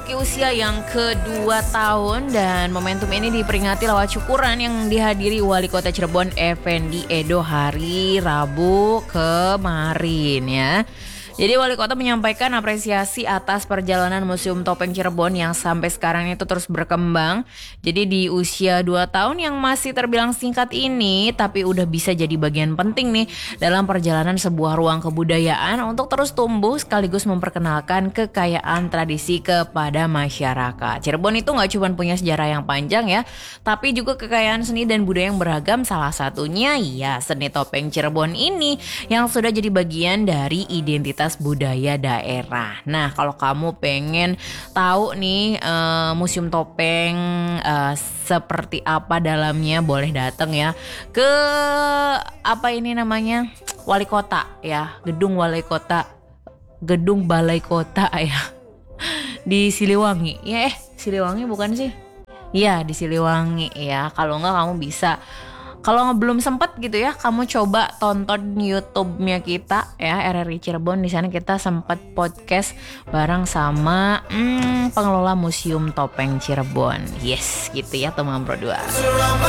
memasuki usia yang kedua tahun dan momentum ini diperingati lewat syukuran yang dihadiri Wali Kota Cirebon Effendi Edo hari Rabu kemarin ya. Jadi Wali Kota menyampaikan apresiasi atas perjalanan Museum Topeng Cirebon yang sampai sekarang itu terus berkembang. Jadi di usia 2 tahun yang masih terbilang singkat ini, tapi udah bisa jadi bagian penting nih dalam perjalanan sebuah ruang kebudayaan untuk terus tumbuh sekaligus memperkenalkan kekayaan tradisi kepada masyarakat. Cirebon itu gak cuma punya sejarah yang panjang ya, tapi juga kekayaan seni dan budaya yang beragam, salah satunya ya seni topeng Cirebon ini yang sudah jadi bagian dari identitas budaya daerah. Nah, kalau kamu pengen tahu nih Museum Topeng seperti apa dalamnya, boleh datang ya ke Wali Kota ya, Gedung Balai Kota ya di Siliwangi. Siliwangi bukan sih? Iya, di Siliwangi ya. Kalau enggak kamu bisa, kalau belum sempat gitu ya, kamu coba tonton YouTube-nya kita ya, RRI Cirebon. Di sana kita sempat podcast bareng sama pengelola Museum Topeng Cirebon. Yes, gitu ya teman berdua.